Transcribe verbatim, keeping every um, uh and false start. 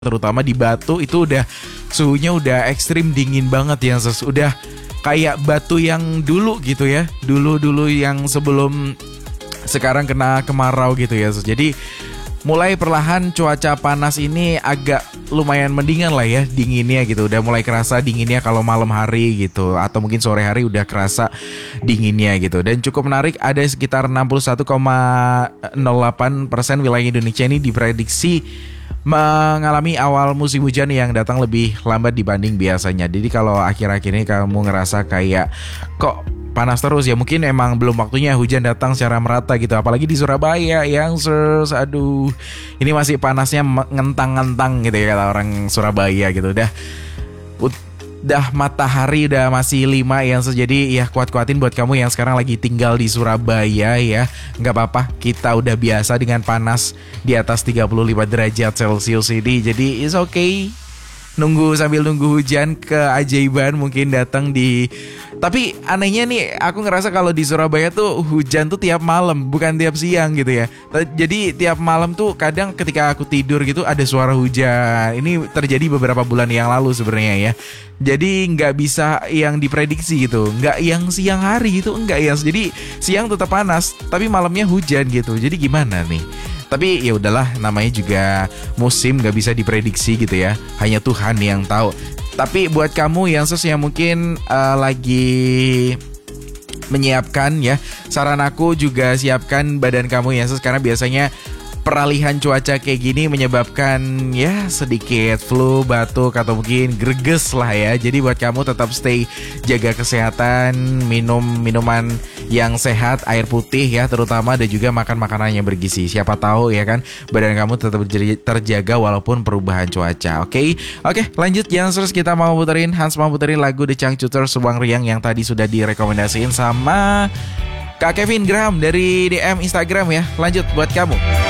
terutama di Batu itu udah suhunya udah ekstrim dingin banget ya, Ses. Udah kayak Batu yang dulu gitu ya. Dulu-dulu yang sebelum sekarang kena kemarau gitu ya, Ses. Jadi mulai perlahan cuaca panas ini agak lumayan mendingan lah ya dinginnya gitu. Udah mulai kerasa dinginnya kalau malam hari gitu, atau mungkin sore hari udah kerasa dinginnya gitu. Dan cukup menarik, ada sekitar enam puluh satu koma nol delapan persen wilayah Indonesia ini diprediksi mengalami awal musim hujan yang datang lebih lambat dibanding biasanya. Jadi kalau akhir-akhir ini kamu ngerasa kayak kok panas terus, ya mungkin emang belum waktunya hujan datang secara merata gitu. Apalagi di Surabaya yang ses, aduh, ini masih panasnya ngentang-ngentang gitu ya kata orang Surabaya gitu. Udah Udah matahari udah masih lima yang ses. Jadi ya kuat-kuatin buat kamu yang sekarang lagi tinggal di Surabaya ya. Nggak apa-apa, kita udah biasa dengan panas di atas tiga puluh lima derajat Celcius ini. Jadi it's okay. Nunggu sambil nunggu hujan, keajaiban mungkin datang di. Tapi anehnya nih, aku ngerasa kalau di Surabaya tuh hujan tuh tiap malam, bukan tiap siang gitu ya. Jadi tiap malam tuh kadang ketika aku tidur gitu ada suara hujan. Ini terjadi beberapa bulan yang lalu sebenarnya ya. Jadi nggak bisa yang diprediksi gitu, nggak yang siang hari gitu, enggak ya. Jadi siang tetap panas, tapi malamnya hujan gitu. Jadi gimana nih? Tapi ya udahlah, namanya juga musim, nggak bisa diprediksi gitu ya. Hanya Tuhan yang tahu. Tapi buat kamu yang ses yang mungkin uh, lagi menyiapkan ya, saran aku juga siapkan badan kamu yang ses, karena biasanya peralihan cuaca kayak gini menyebabkan ya sedikit flu, batuk, atau mungkin greges lah ya. Jadi buat kamu tetap stay jaga kesehatan, minum minuman yang sehat, air putih ya terutama, dan juga makan makanan yang bergizi. Siapa tahu ya kan badan kamu tetap terjaga walaupun perubahan cuaca. Oke, okay? Oke okay, lanjut yang terus kita mau puterin, Hans mau puterin lagu The Changcuter Subang Riang yang tadi sudah direkomendasiin sama Kak Kevin Graham dari D M Instagram ya. Lanjut buat kamu.